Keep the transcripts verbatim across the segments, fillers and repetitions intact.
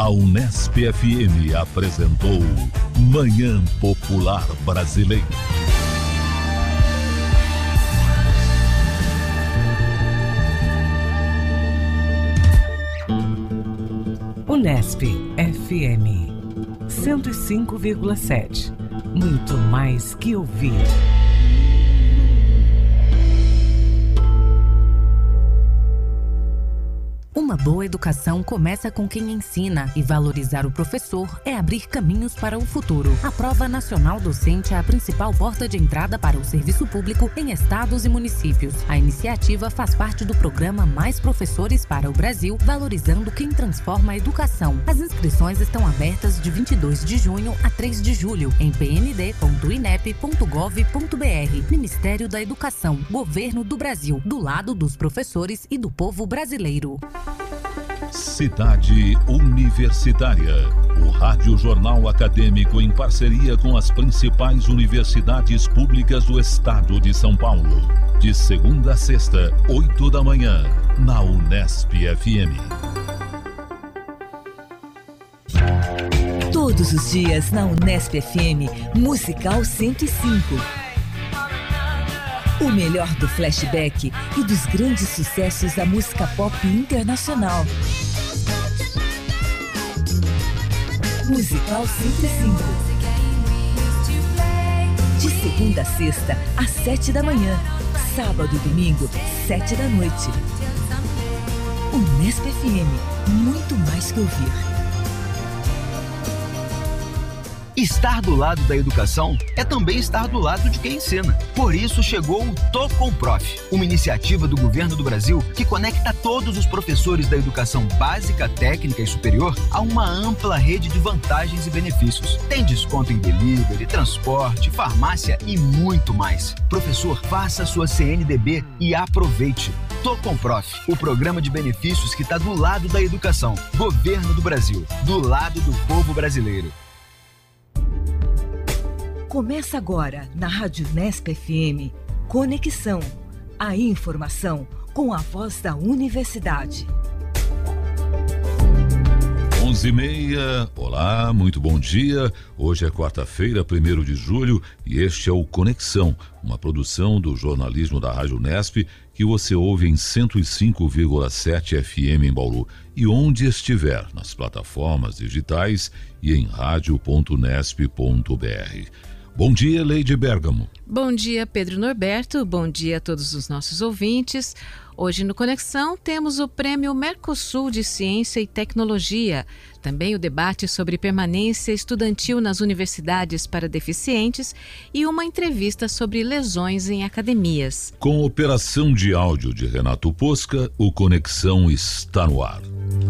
Unesp F M apresentou Manhã Popular Brasileira. Unesp F M cento e cinco vírgula sete. Muito mais que ouvir. Uma boa educação começa com quem ensina, e valorizar o professor é abrir caminhos para o futuro. A Prova Nacional Docente é a principal porta de entrada para o serviço público em estados e municípios. A iniciativa faz parte do programa Mais Professores para o Brasil, valorizando quem transforma a educação. As inscrições estão abertas de vinte e dois de junho a três de julho em p n d ponto inep ponto gov ponto b r. Ministério da Educação, Governo do Brasil, do lado dos professores e do povo brasileiro. Cidade Universitária, o Rádio Jornal Acadêmico em parceria com as principais universidades públicas do estado de São Paulo. De segunda a sexta, oito da manhã, na Unesp F M. Todos os dias na Unesp F M, Musical cento e cinco. O melhor do flashback e dos grandes sucessos da música pop internacional. Musical cento e cinco. De segunda a sexta, às sete da manhã. Sábado e domingo, sete da noite. Unesp F M, muito mais que ouvir. Estar do lado da educação é também estar do lado de quem ensina. Por isso chegou o Tô Com Prof, uma iniciativa do Governo do Brasil que conecta todos os professores da educação básica, técnica e superior a uma ampla rede de vantagens e benefícios. Tem desconto em delivery, transporte, farmácia e muito mais. Professor, faça sua C N D B e aproveite. Tô Com Prof, o programa de benefícios que está do lado da educação. Governo do Brasil, do lado do povo brasileiro. Começa agora, na Rádio Unesp F M, Conexão, a informação com a voz da universidade. onze e meia, olá, muito bom dia. Hoje é quarta-feira, primeiro de julho, e este é o Conexão, uma produção do jornalismo da Rádio Unesp, que você ouve em cento e cinco vírgula sete F M em Bauru e onde estiver, nas plataformas digitais e em rádio ponto unesp ponto b r. Bom dia, Leide Bergamo. Bom dia, Pedro Norberto. Bom dia a todos os nossos ouvintes. Hoje no Conexão temos o Prêmio Mercosul de Ciência e Tecnologia. Também o debate sobre permanência estudantil nas universidades para deficientes e uma entrevista sobre lesões em academias. Com operação de áudio de Renato Posca, o Conexão está no ar.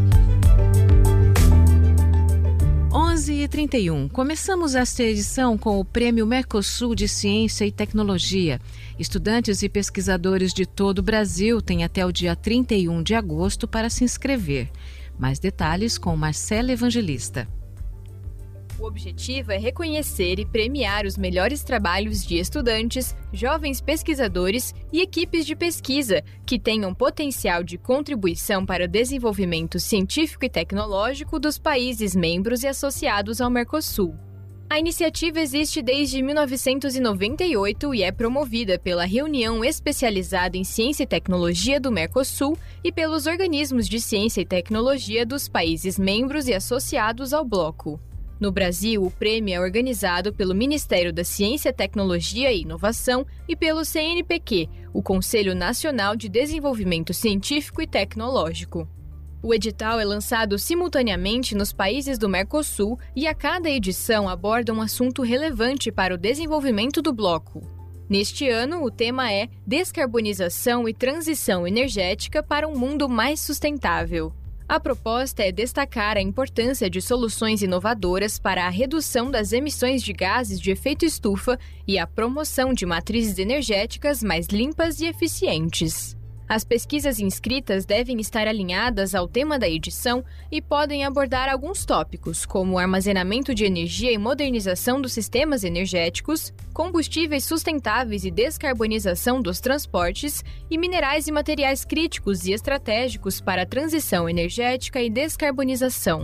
onze e trinta e um. Começamos esta edição com o Prêmio Mercosul de Ciência e Tecnologia. Estudantes e pesquisadores de todo o Brasil têm até o dia trinta e um de agosto para se inscrever. Mais detalhes com Marcela Evangelista. O objetivo é reconhecer e premiar os melhores trabalhos de estudantes, jovens pesquisadores e equipes de pesquisa que tenham potencial de contribuição para o desenvolvimento científico e tecnológico dos países membros e associados ao Mercosul. A iniciativa existe desde mil novecentos e noventa e oito e é promovida pela Reunião Especializada em Ciência e Tecnologia do Mercosul e pelos organismos de ciência e tecnologia dos países membros e associados ao bloco. No Brasil, o prêmio é organizado pelo Ministério da Ciência, Tecnologia e Inovação e pelo C N P Q, o Conselho Nacional de Desenvolvimento Científico e Tecnológico. O edital é lançado simultaneamente nos países do Mercosul e a cada edição aborda um assunto relevante para o desenvolvimento do bloco. Neste ano, o tema é Descarbonização e Transição Energética para um Mundo Mais Sustentável. A proposta é destacar a importância de soluções inovadoras para a redução das emissões de gases de efeito estufa e a promoção de matrizes energéticas mais limpas e eficientes. As pesquisas inscritas devem estar alinhadas ao tema da edição e podem abordar alguns tópicos, como armazenamento de energia e modernização dos sistemas energéticos, combustíveis sustentáveis e descarbonização dos transportes, e minerais e materiais críticos e estratégicos para a transição energética e descarbonização.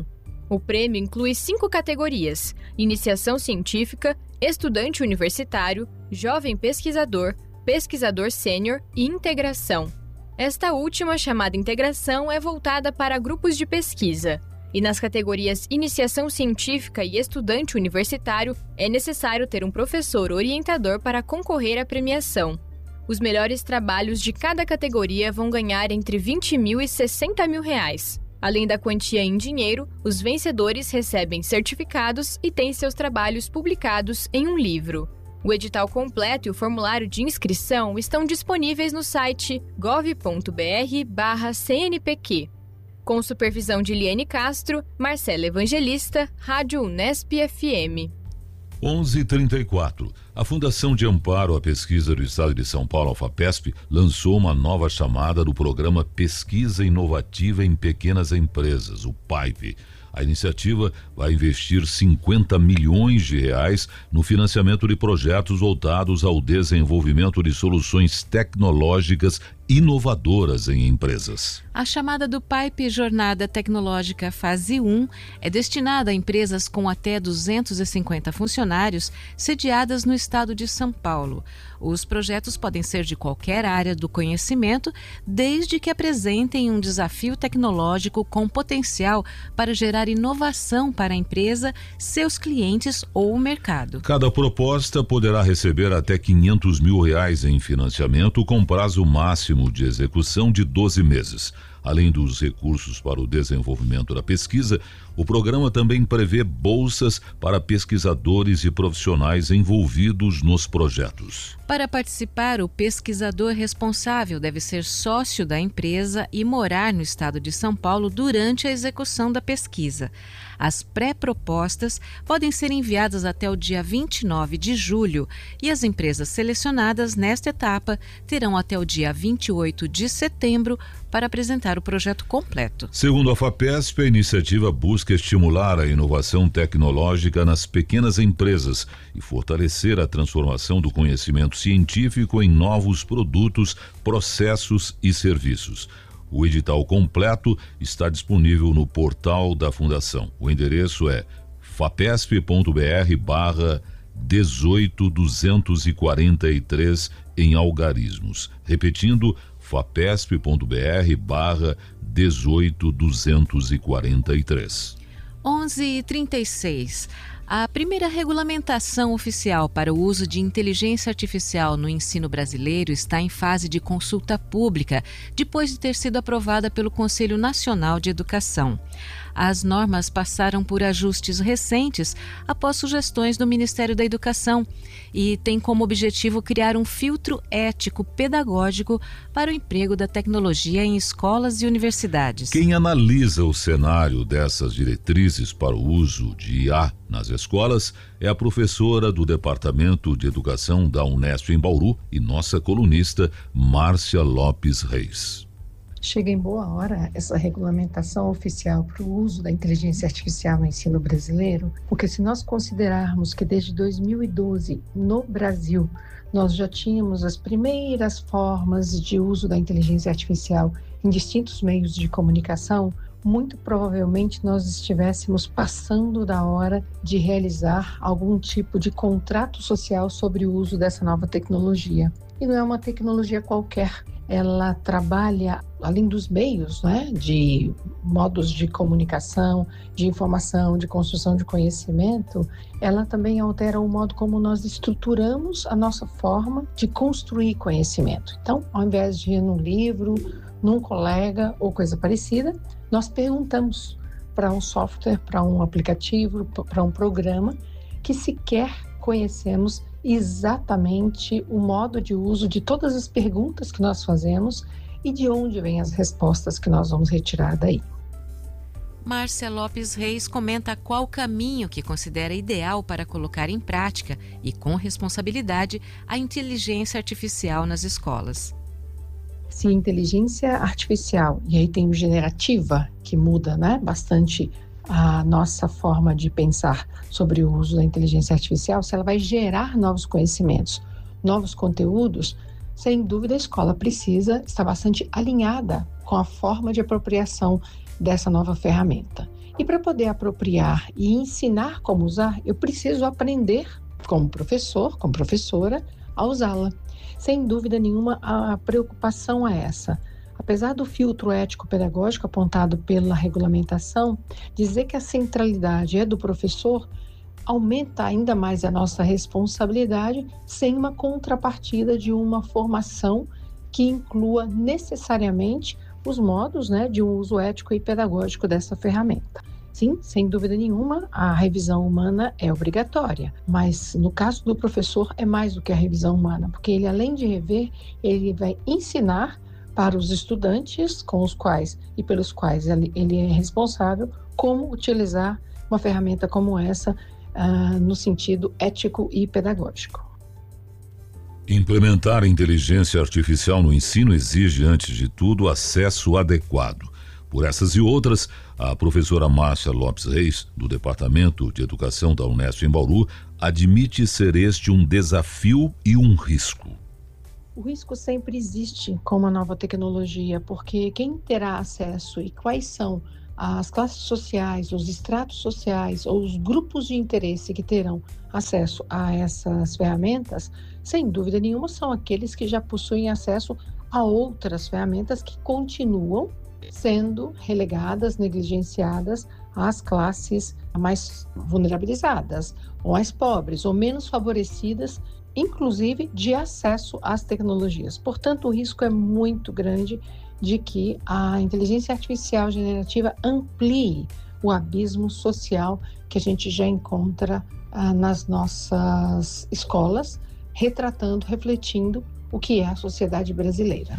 O prêmio inclui cinco categorias: iniciação científica, estudante universitário, jovem pesquisador, pesquisador sênior e integração. Esta última, chamada integração, é voltada para grupos de pesquisa. E nas categorias iniciação científica e estudante universitário, é necessário ter um professor orientador para concorrer à premiação. Os melhores trabalhos de cada categoria vão ganhar entre vinte mil e sessenta mil reais. Além da quantia em dinheiro, os vencedores recebem certificados e têm seus trabalhos publicados em um livro. O edital completo e o formulário de inscrição estão disponíveis no site gov ponto br barra C N P Q. Com supervisão de Liane Castro, Marcela Evangelista, Rádio Unesp F M. onze e trinta e quatro. A Fundação de Amparo à Pesquisa do Estado de São Paulo, a FAPESP, lançou uma nova chamada do programa Pesquisa Inovativa em Pequenas Empresas, o PAIP. A iniciativa vai investir cinquenta milhões de reais no financiamento de projetos voltados ao desenvolvimento de soluções tecnológicas inovadoras em empresas. A chamada do PAIP Jornada Tecnológica Fase um é destinada a empresas com até duzentos e cinquenta funcionários sediadas no estado de São Paulo. Os projetos podem ser de qualquer área do conhecimento, desde que apresentem um desafio tecnológico com potencial para gerar inovação para a empresa, seus clientes ou o mercado. Cada proposta poderá receber até quinhentos mil reais em financiamento com prazo máximo de execução de doze meses. Além dos recursos para o desenvolvimento da pesquisa, o programa também prevê bolsas para pesquisadores e profissionais envolvidos nos projetos. Para participar, o pesquisador responsável deve ser sócio da empresa e morar no estado de São Paulo durante a execução da pesquisa. As pré-propostas podem ser enviadas até o dia vinte e nove de julho e as empresas selecionadas nesta etapa terão até o dia vinte e oito de setembro para apresentar o projeto completo. Segundo a FAPESP, a iniciativa busca estimular a inovação tecnológica nas pequenas empresas e fortalecer a transformação do conhecimento científico em novos produtos, processos e serviços. O edital completo está disponível no portal da Fundação. O endereço é fapesp.br barra dezoito duzentos e quarenta e três em algarismos. Repetindo, fapesp.br barra dezoito duzentos e quarenta e três. onze e trinta e seis. A primeira regulamentação oficial para o uso de inteligência artificial no ensino brasileiro está em fase de consulta pública, depois de ter sido aprovada pelo Conselho Nacional de Educação. As normas passaram por ajustes recentes após sugestões do Ministério da Educação e têm como objetivo criar um filtro ético pedagógico para o emprego da tecnologia em escolas e universidades. Quem analisa o cenário dessas diretrizes para o uso de I A nas escolas é a professora do Departamento de Educação da Unesp em Bauru e nossa colunista Márcia Lopes Reis. Chega em boa hora essa regulamentação oficial para o uso da inteligência artificial no ensino brasileiro, porque se nós considerarmos que desde dois mil e doze, no Brasil, nós já tínhamos as primeiras formas de uso da inteligência artificial em distintos meios de comunicação, muito provavelmente nós estivéssemos passando da hora de realizar algum tipo de contrato social sobre o uso dessa nova tecnologia. E não é uma tecnologia qualquer. Ela trabalha, além dos meios, né, de modos de comunicação, de informação, de construção de conhecimento, ela também altera o modo como nós estruturamos a nossa forma de construir conhecimento. Então, ao invés de ir num livro, num colega ou coisa parecida, nós perguntamos para um software, para um aplicativo, para um programa que sequer conhecemos exatamente o modo de uso de todas as perguntas que nós fazemos e de onde vêm as respostas que nós vamos retirar daí. Márcia Lopes Reis comenta qual caminho que considera ideal para colocar em prática e com responsabilidade a inteligência artificial nas escolas. Se a inteligência artificial, e aí tem o generativa, que muda, né, bastante a nossa forma de pensar sobre o uso da inteligência artificial, se ela vai gerar novos conhecimentos, novos conteúdos, sem dúvida a escola precisa estar bastante alinhada com a forma de apropriação dessa nova ferramenta. E para poder apropriar e ensinar como usar, eu preciso aprender como professor, como professora, a usá-la. Sem dúvida nenhuma, a preocupação é essa. Apesar do filtro ético-pedagógico apontado pela regulamentação, dizer que a centralidade é do professor aumenta ainda mais a nossa responsabilidade sem uma contrapartida de uma formação que inclua necessariamente os modos, né, de um uso ético e pedagógico dessa ferramenta. Sim, sem dúvida nenhuma, a revisão humana é obrigatória, mas no caso do professor é mais do que a revisão humana, porque ele, além de rever, ele vai ensinar para os estudantes com os quais e pelos quais ele, ele é responsável como utilizar uma ferramenta como essa uh, no sentido ético e pedagógico. Implementar a inteligência artificial no ensino exige, antes de tudo, acesso adequado. Por essas e outras, a professora Márcia Lopes Reis, do Departamento de Educação da Unesp em Bauru, admite ser este um desafio e um risco. O risco sempre existe com uma nova tecnologia, porque quem terá acesso e quais são as classes sociais, os estratos sociais ou os grupos de interesse que terão acesso a essas ferramentas, sem dúvida nenhuma, são aqueles que já possuem acesso a outras ferramentas que continuam sendo relegadas, negligenciadas às classes mais vulnerabilizadas, ou mais pobres, ou menos favorecidas, inclusive de acesso às tecnologias. Portanto, o risco é muito grande de que a inteligência artificial generativa amplie o abismo social que a gente já encontra ah, nas nossas escolas, retratando, refletindo o que é a sociedade brasileira.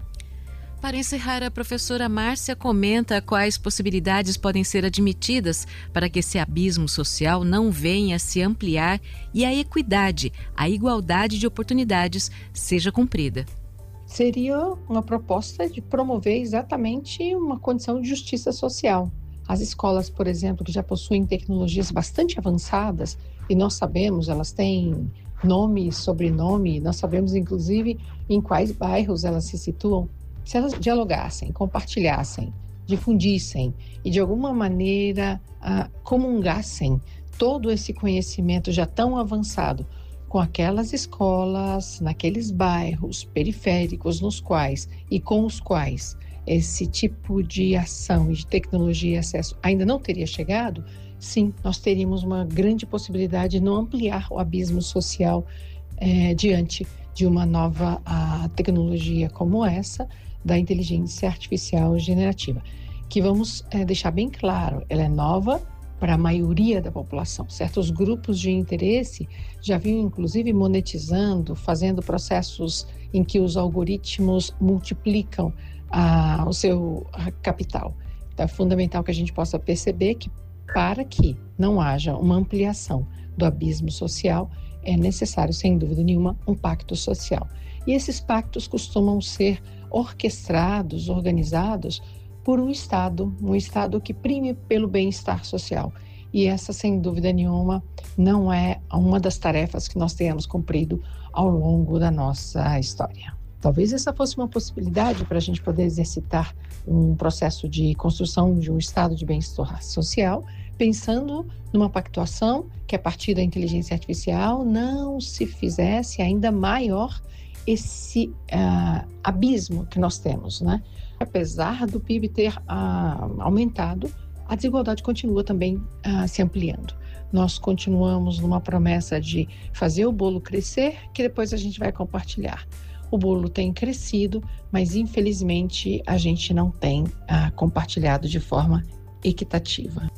Para encerrar, a professora Márcia comenta quais possibilidades podem ser admitidas para que esse abismo social não venha a se ampliar e a equidade, a igualdade de oportunidades seja cumprida. Seria uma proposta de promover exatamente uma condição de justiça social. As escolas, por exemplo, que já possuem tecnologias bastante avançadas, e nós sabemos, elas têm nome e sobrenome, nós sabemos inclusive em quais bairros elas se situam. Se elas dialogassem, compartilhassem, difundissem e de alguma maneira ah, comungassem todo esse conhecimento já tão avançado com aquelas escolas, naqueles bairros periféricos nos quais e com os quais esse tipo de ação e de tecnologia e acesso ainda não teria chegado, sim, nós teríamos uma grande possibilidade de não ampliar o abismo social eh, diante de uma nova a, tecnologia como essa, da inteligência artificial generativa, que vamos é, deixar bem claro, ela é nova para a maioria da população. Certos grupos de interesse já vinham, inclusive, monetizando, fazendo processos em que os algoritmos multiplicam a, o seu a capital. Então, é fundamental que a gente possa perceber que, para que não haja uma ampliação do abismo social, é necessário, sem dúvida nenhuma, um pacto social. E esses pactos costumam ser orquestrados, organizados por um Estado, um Estado que prime pelo bem-estar social. E essa, sem dúvida nenhuma, não é uma das tarefas que nós tenhamos cumprido ao longo da nossa história. Talvez essa fosse uma possibilidade para a gente poder exercitar um processo de construção de um Estado de bem-estar social, pensando numa pactuação que, a partir da inteligência artificial, não se fizesse ainda maior esse uh, abismo que nós temos, né? Apesar do P I B ter uh, aumentado, a desigualdade continua também uh, se ampliando. Nós continuamos numa promessa de fazer o bolo crescer, que depois a gente vai compartilhar. O bolo tem crescido, mas infelizmente a gente não tem uh, compartilhado de forma equitativa.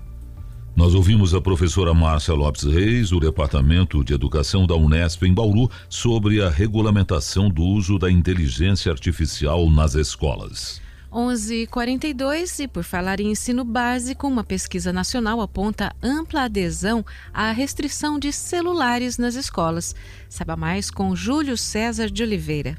Nós ouvimos a professora Márcia Lopes Reis, do Departamento de Educação da Unesp em Bauru, sobre a regulamentação do uso da inteligência artificial nas escolas. onze e quarenta e dois, e por falar em ensino básico, uma pesquisa nacional aponta ampla adesão à restrição de celulares nas escolas. Saiba mais com Júlio César de Oliveira.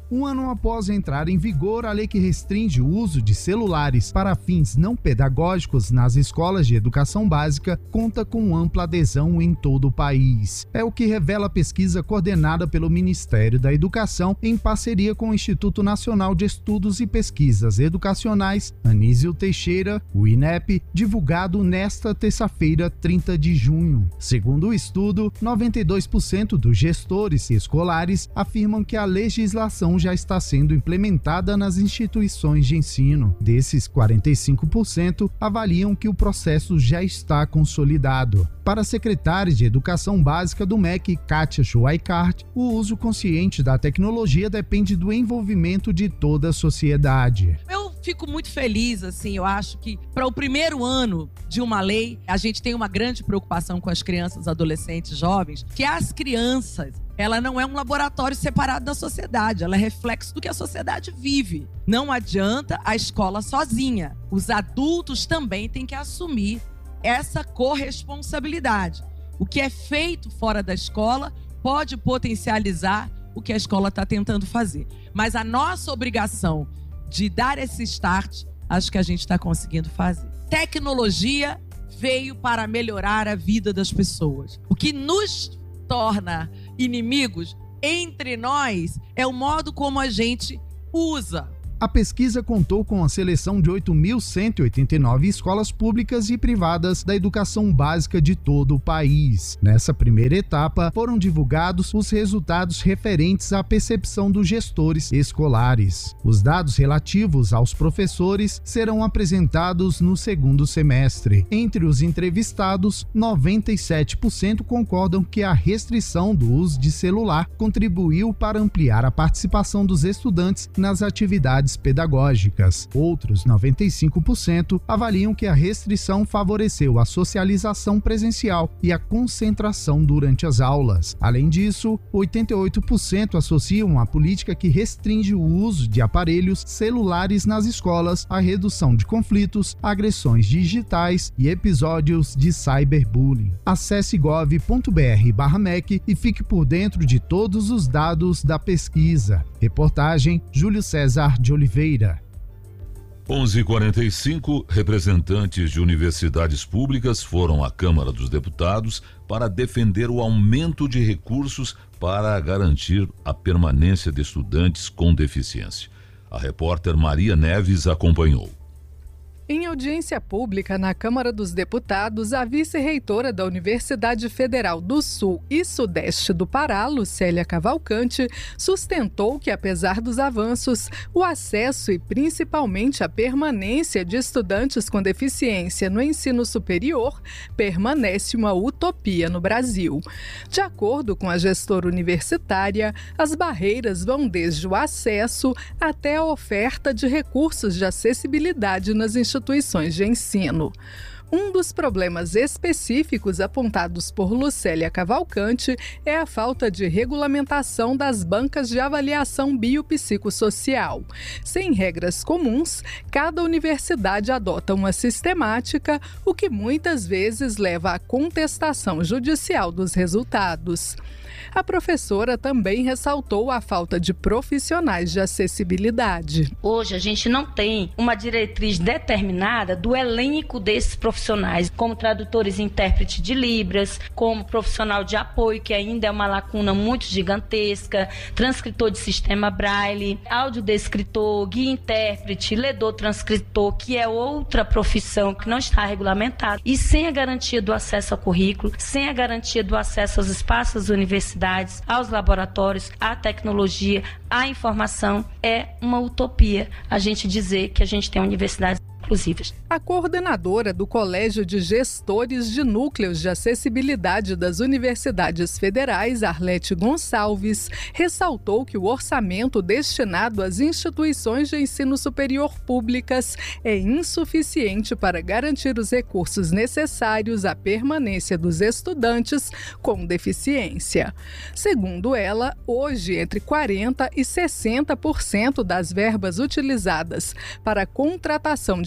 Um ano após entrar em vigor a lei que restringe o uso de celulares para fins não pedagógicos nas escolas de educação básica, conta com ampla adesão em todo o país. É o que revela a pesquisa coordenada pelo Ministério da Educação em parceria com o Instituto Nacional de Estudos e Pesquisas Educacionais, Anísio Teixeira, o INEP, divulgado nesta terça-feira, trinta de junho. Segundo o estudo, noventa e dois por cento dos gestores escolares afirmam que a legislação já está sendo implementada nas instituições de ensino. Desses, quarenta e cinco por cento avaliam que o processo já está consolidado. Para a secretária de Educação Básica do M E C, Kátia Schweikart, o uso consciente da tecnologia depende do envolvimento de toda a sociedade. Eu fico muito feliz, assim, eu acho que para o primeiro ano de uma lei, a gente tem uma grande preocupação com as crianças, adolescentes, jovens, que as crianças, ela não é um laboratório separado da sociedade, ela é reflexo do que a sociedade vive. Não adianta a escola sozinha. Os adultos também têm que assumir essa corresponsabilidade. O que é feito fora da escola pode potencializar o que a escola está tentando fazer. Mas a nossa obrigação de dar esse start, acho que a gente está conseguindo fazer. Tecnologia veio para melhorar a vida das pessoas. O que nos torna inimigos entre nós é o modo como a gente usa. A pesquisa contou com a seleção de oito mil cento e oitenta e nove escolas públicas e privadas da educação básica de todo o país. Nessa primeira etapa, foram divulgados os resultados referentes à percepção dos gestores escolares. Os dados relativos aos professores serão apresentados no segundo semestre. Entre os entrevistados, noventa e sete por cento concordam que a restrição do uso de celular contribuiu para ampliar a participação dos estudantes nas atividades pedagógicas. Outros noventa e cinco por cento avaliam que a restrição favoreceu a socialização presencial e a concentração durante as aulas. Além disso, oitenta e oito por cento associam a política que restringe o uso de aparelhos celulares nas escolas à redução de conflitos, agressões digitais e episódios de cyberbullying. Acesse gov ponto br barra M E C e fique por dentro de todos os dados da pesquisa. Reportagem Júlio César de Oliveira. onze e quarenta e cinco, representantes de universidades públicas foram à Câmara dos Deputados para defender o aumento de recursos para garantir a permanência de estudantes com deficiência. A repórter Maria Neves acompanhou. Em audiência pública na Câmara dos Deputados, a vice-reitora da Universidade Federal do Sul e Sudeste do Pará, Lucélia Cavalcante, sustentou que, apesar dos avanços, o acesso e principalmente a permanência de estudantes com deficiência no ensino superior permanece uma utopia no Brasil. De acordo com a gestora universitária, as barreiras vão desde o acesso até a oferta de recursos de acessibilidade nas instituições instituições de ensino. Um dos problemas específicos apontados por Lucélia Cavalcante é a falta de regulamentação das bancas de avaliação biopsicossocial. Sem regras comuns, cada universidade adota uma sistemática, o que muitas vezes leva à contestação judicial dos resultados. A professora também ressaltou a falta de profissionais de acessibilidade. Hoje a gente não tem uma diretriz determinada do elenco desses profissionais, como tradutores e intérprete de Libras, como profissional de apoio, que ainda é uma lacuna muito gigantesca, transcritor de sistema Braille, audiodescritor, guia intérprete, ledor transcritor, que é outra profissão que não está regulamentada. E sem a garantia do acesso ao currículo, sem a garantia do acesso aos espaços das universidades, aos laboratórios, à tecnologia, à informação, é uma utopia a gente dizer que a gente tem universidades inclusivas. A coordenadora do Colégio de Gestores de Núcleos de Acessibilidade das Universidades Federais, Arlete Gonçalves, ressaltou que o orçamento destinado às instituições de ensino superior públicas é insuficiente para garantir os recursos necessários à permanência dos estudantes com deficiência. Segundo ela, hoje, entre quarenta por cento e sessenta por cento das verbas utilizadas para a contratação de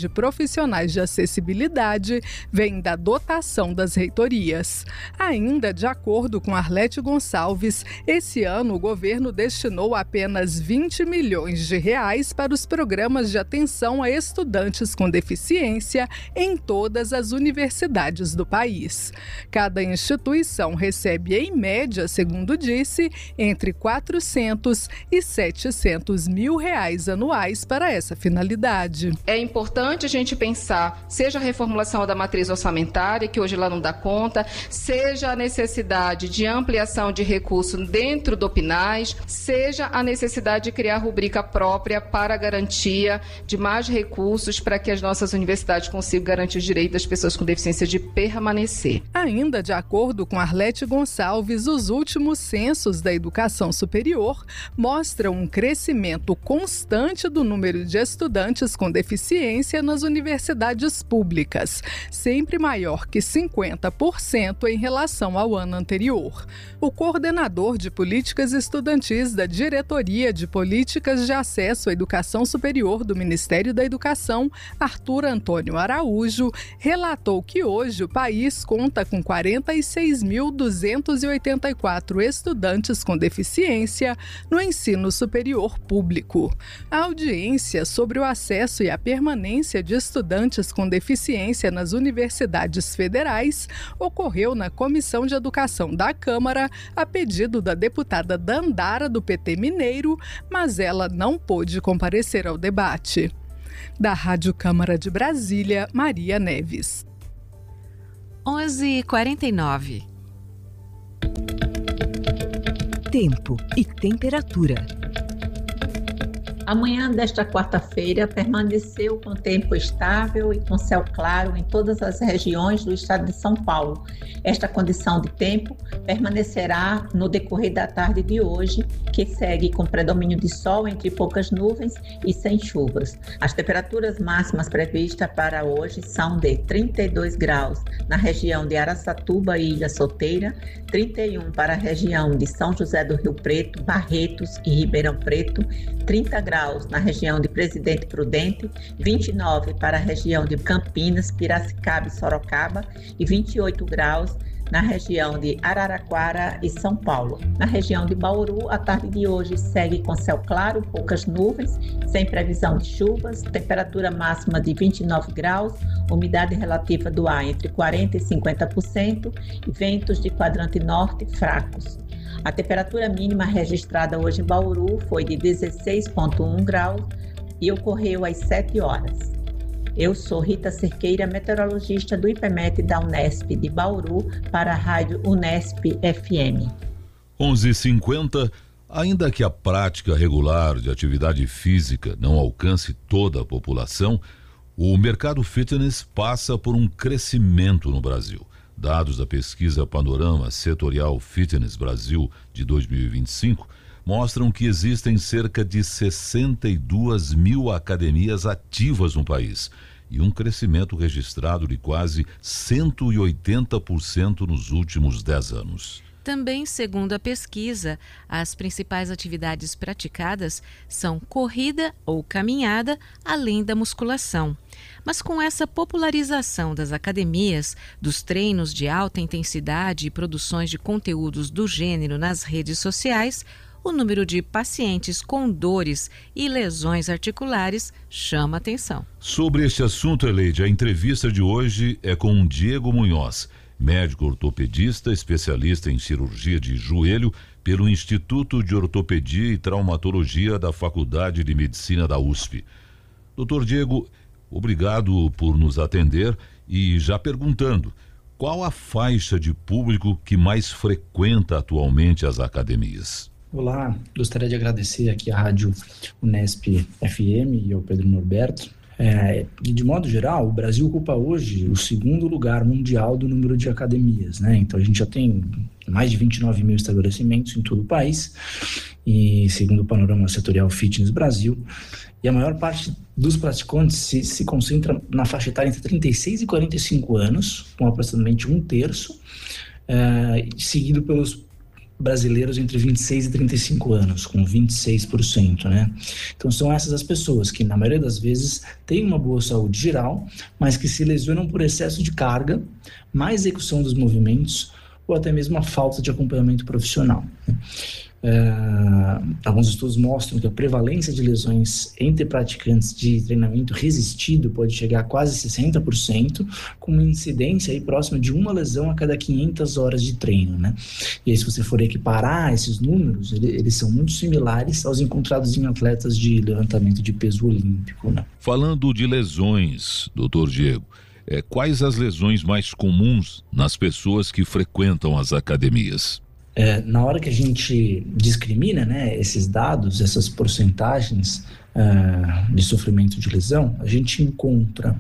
de profissionais de acessibilidade vem da dotação das reitorias. Ainda de acordo com Arlete Gonçalves, esse ano o governo destinou apenas vinte milhões de reais para os programas de atenção a estudantes com deficiência em todas as universidades do país. Cada instituição recebe, em média, segundo disse, entre quatrocentos e setecentos mil reais anuais para essa finalidade. É importante a gente pensar, seja a reformulação da matriz orçamentária, que hoje ela não dá conta, seja a necessidade de ampliação de recursos dentro do P N A S, seja a necessidade de criar rubrica própria para a garantia de mais recursos para que as nossas universidades consigam garantir o direito das pessoas com deficiência de permanecer. Ainda de acordo com Arlete Gonçalves, os últimos censos da educação superior mostram um crescimento constante do número de estudantes com deficiência nas universidades públicas, sempre maior que cinquenta por cento em relação ao ano anterior. O coordenador de políticas estudantis da Diretoria de Políticas de Acesso à Educação Superior do Ministério da Educação, Arthur Antônio Araújo, relatou que hoje o país conta com quarenta e seis mil duzentos e oitenta e quatro estudantes com deficiência no ensino superior público. A audiência sobre o acesso e a permanência de estudantes com deficiência nas universidades federais ocorreu na Comissão de Educação da Câmara, a pedido da deputada Dandara, do P T Mineiro, mas ela não pôde comparecer ao debate. Da Rádio Câmara de Brasília, Maria Neves. onze e quarenta e nove. Tempo e temperatura. A manhã desta quarta-feira permaneceu com tempo estável e com céu claro em todas as regiões do estado de São Paulo. Esta condição de tempo permanecerá no decorrer da tarde de hoje, que segue com predomínio de sol entre poucas nuvens e sem chuvas. As temperaturas máximas previstas para hoje são de trinta e dois graus na região de Araçatuba e Ilha Solteira, trinta e um para a região de São José do Rio Preto, Barretos e Ribeirão Preto, trinta graus na região de Presidente Prudente, vinte e nove para a região de Campinas, Piracicaba e Sorocaba e vinte e oito graus na região de Araraquara e São Paulo. Na região de Bauru, a tarde de hoje segue com céu claro, poucas nuvens, sem previsão de chuvas, temperatura máxima de vinte e nove graus, umidade relativa do ar entre quarenta por cento e cinquenta por cento e ventos de quadrante norte fracos. A temperatura mínima registrada hoje em Bauru foi de dezesseis vírgula um graus e ocorreu às sete horas. Eu sou Rita Cerqueira, meteorologista do IPMET da Unesp de Bauru, para a Rádio Unesp F M. onze e cinquenta. Ainda que a prática regular de atividade física não alcance toda a população, o mercado fitness passa por um crescimento no Brasil. Dados da pesquisa Panorama Setorial Fitness Brasil de dois mil e vinte e cinco mostram que existem cerca de sessenta e duas mil academias ativas no país e um crescimento registrado de quase cento e oitenta por cento nos últimos dez anos. Também, segundo a pesquisa, as principais atividades praticadas são corrida ou caminhada, além da musculação. Mas com essa popularização das academias, dos treinos de alta intensidade e produções de conteúdos do gênero nas redes sociais, o número de pacientes com dores e lesões articulares chama atenção. Sobre este assunto, Eleide, a entrevista de hoje é com Diego Munhoz, médico ortopedista, especialista em cirurgia de joelho pelo Instituto de Ortopedia e Traumatologia da Faculdade de Medicina da U S P. Doutor Diego, obrigado por nos atender e já perguntando, qual a faixa de público que mais frequenta atualmente as academias? Olá, gostaria de agradecer aqui à Rádio Unesp F M e ao Pedro Norberto. É, de modo geral, o Brasil ocupa hoje o segundo lugar mundial do número de academias, né? Então a gente já tem mais de vinte e nove mil estabelecimentos em todo o país, e segundo o Panorama Setorial Fitness Brasil, e a maior parte dos praticantes se, se concentra na faixa etária entre trinta e seis e quarenta e cinco anos, com aproximadamente um terço, é, seguido pelos brasileiros entre vinte e seis e trinta e cinco anos, com vinte e seis por cento, né? Então são essas as pessoas que, na maioria das vezes, têm uma boa saúde geral, mas que se lesionam por excesso de carga, má execução dos movimentos ou até mesmo a falta de acompanhamento profissional. É, alguns estudos mostram que a prevalência de lesões entre praticantes de treinamento resistido pode chegar a quase sessenta por cento, com uma incidência aí próxima de uma lesão a cada quinhentas horas de treino, né? E aí, se você for equiparar esses números, ele, eles são muito similares aos encontrados em atletas de levantamento de peso olímpico, né? Falando de lesões, doutor Diego, é, quais as lesões mais comuns nas pessoas que frequentam as academias? É, na hora que a gente discrimina, né, esses dados, essas porcentagens uh, de sofrimento de lesão, a gente encontra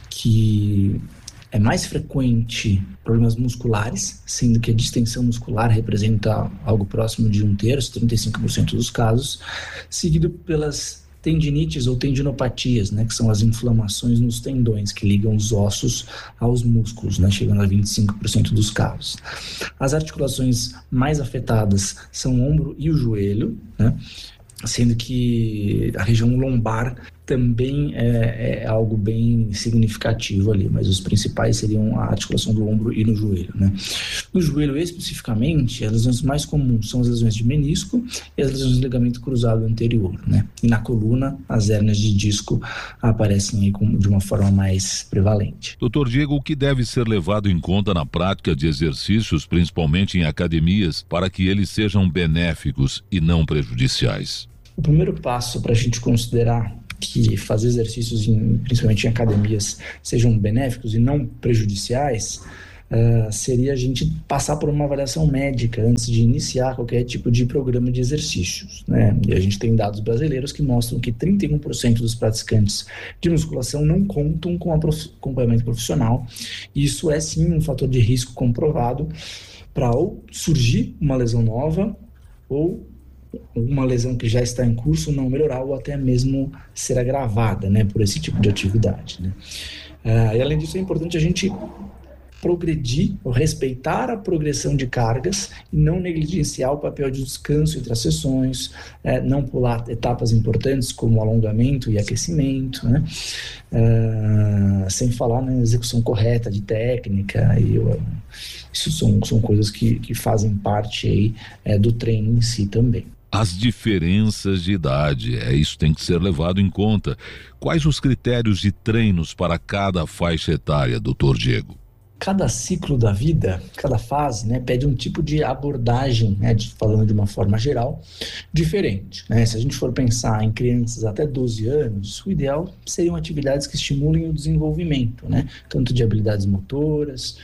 que é mais frequente problemas musculares, sendo que a distensão muscular representa algo próximo de um terço, trinta e cinco por cento dos casos, seguido pelas tendinites ou tendinopatias, né, que são as inflamações nos tendões que ligam os ossos aos músculos, né, chegando a vinte e cinco por cento dos casos. As articulações mais afetadas são o ombro e o joelho, né, sendo que a região lombar também é, é algo bem significativo ali, mas os principais seriam a articulação do ombro e no joelho, né? No joelho especificamente, as lesões mais comuns são as lesões de menisco e as lesões de ligamento cruzado anterior, né? E na coluna, as hérnias de disco aparecem aí com, de uma forma mais prevalente. doutor Diego, o que deve ser levado em conta na prática de exercícios, principalmente em academias, para que eles sejam benéficos e não prejudiciais? O primeiro passo para a gente considerar que fazer exercícios, em, principalmente em academias, sejam benéficos e não prejudiciais, uh, seria a gente passar por uma avaliação médica antes de iniciar qualquer tipo de programa de exercícios, né? E a gente tem dados brasileiros que mostram que trinta e um por cento dos praticantes de musculação não contam com prof... acompanhamento profissional. E isso é sim um fator de risco comprovado para ou surgir uma lesão nova ou uma lesão que já está em curso não melhorar ou até mesmo ser agravada, né, por esse tipo de atividade, né? Ah, e além disso é importante a gente progredir ou respeitar a progressão de cargas e não negligenciar o papel de descanso entre as sessões, é, não pular etapas importantes como alongamento e aquecimento, né? Ah, sem falar na execução correta de técnica, e eu, isso são, são coisas que, que fazem parte aí, é, do treino em si também. As diferenças de idade, é isso que tem que ser levado em conta. Quais os critérios de treinos para cada faixa etária, doutor Diego? Cada ciclo da vida, cada fase, né, pede um tipo de abordagem, né, de, falando de uma forma geral, diferente, né? Se a gente for pensar em crianças até doze anos, o ideal seriam atividades que estimulem o desenvolvimento, né, tanto de habilidades motoras,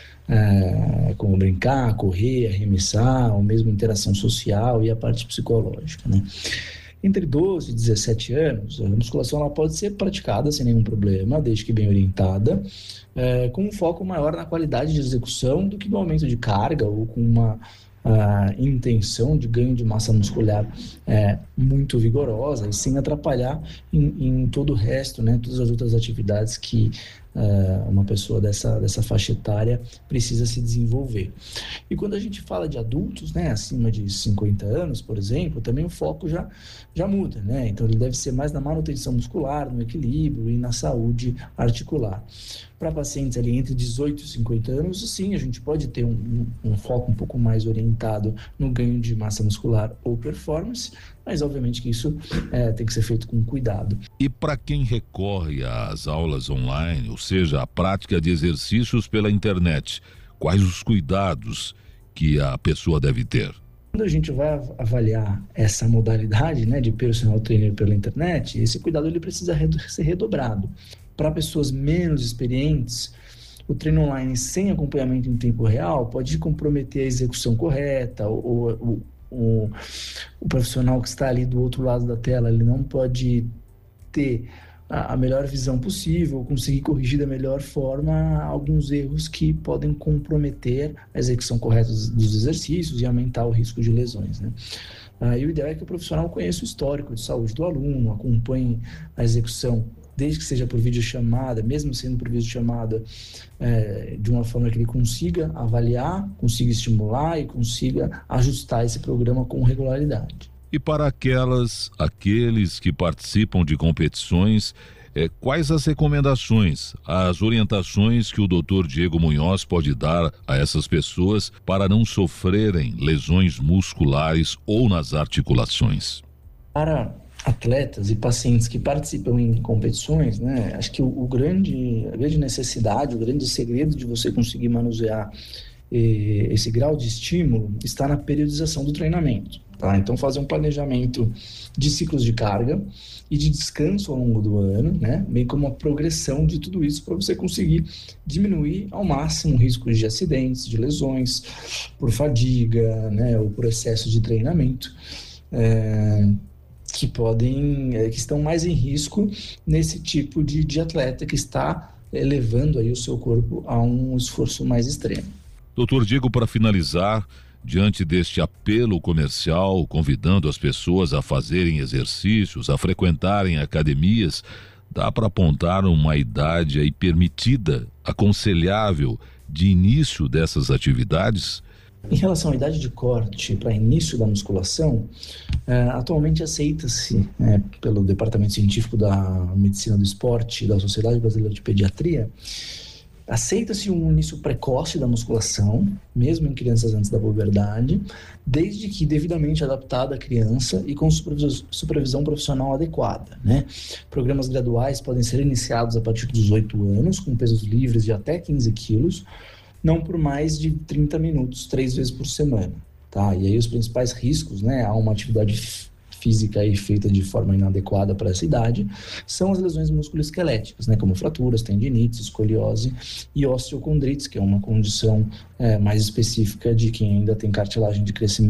É, como brincar, correr, arremessar, ou mesmo interação social e a parte psicológica, né? Entre doze e dezessete anos, a musculação ela pode ser praticada sem nenhum problema, desde que bem orientada, é, com um foco maior na qualidade de execução do que no aumento de carga ou com uma a intenção de ganho de massa muscular é, muito vigorosa e sem atrapalhar em, em todo o resto, né, todas as outras atividades que uh, uma pessoa dessa, dessa faixa etária precisa se desenvolver. E quando a gente fala de adultos, né, acima de cinquenta anos, por exemplo, também o foco já, já muda, né? Então ele deve ser mais na manutenção muscular, no equilíbrio e na saúde articular. Para pacientes ali entre dezoito e cinquenta anos, sim, a gente pode ter um, um, um foco um pouco mais orientado no ganho de massa muscular ou performance, mas obviamente que isso é, tem que ser feito com cuidado. E para quem recorre às aulas online, ou seja, a prática de exercícios pela internet, quais os cuidados que a pessoa deve ter? Quando a gente vai avaliar essa modalidade, né, de personal trainer pela internet, esse cuidado ele precisa ser redobrado. Para pessoas menos experientes, o treino online sem acompanhamento em tempo real pode comprometer a execução correta, ou, ou, ou o profissional que está ali do outro lado da tela, ele não pode ter a, a melhor visão possível, ou conseguir corrigir da melhor forma alguns erros que podem comprometer a execução correta dos, dos exercícios e aumentar o risco de lesões, né? Ah, e o ideal é que o profissional conheça o histórico de saúde do aluno, acompanhe a execução desde que seja por videochamada, mesmo sendo por videochamada, é, de uma forma que ele consiga avaliar, consiga estimular e consiga ajustar esse programa com regularidade. E para aquelas, aqueles que participam de competições, é, quais as recomendações, as orientações que o doutor Diego Munhoz pode dar a essas pessoas para não sofrerem lesões musculares ou nas articulações? Para atletas e pacientes que participam em competições, né, acho que o, o grande, a grande necessidade, o grande segredo de você conseguir manusear eh, esse grau de estímulo está na periodização do treinamento. Tá? Então, fazer um planejamento de ciclos de carga e de descanso ao longo do ano, né, bem como a progressão de tudo isso para você conseguir diminuir ao máximo riscos de acidentes, de lesões, por fadiga, né, ou por excesso de treinamento. É... que podem, que estão mais em risco nesse tipo de, de atleta que está elevando aí o seu corpo a um esforço mais extremo. Doutor Diego, para finalizar, diante deste apelo comercial, convidando as pessoas a fazerem exercícios, a frequentarem academias, dá para apontar uma idade aí permitida, aconselhável, de início dessas atividades? Em relação à idade de corte para início da musculação, é, atualmente aceita-se é, pelo Departamento Científico da Medicina do Esporte e da Sociedade Brasileira de Pediatria, aceita-se um início precoce da musculação, mesmo em crianças antes da puberdade, desde que devidamente adaptada à criança e com supervisão, supervisão profissional adequada, né? Programas graduais podem ser iniciados a partir dos oito anos, com pesos livres de até quinze quilos, não por mais de trinta minutos, três vezes por semana, tá? E aí os principais riscos, né, a uma atividade física aí feita de forma inadequada para essa idade, são as lesões musculoesqueléticas, né, como fraturas, tendinites, escoliose e osteocondrites, que é uma condição é, mais específica de quem ainda tem cartilagem de crescimento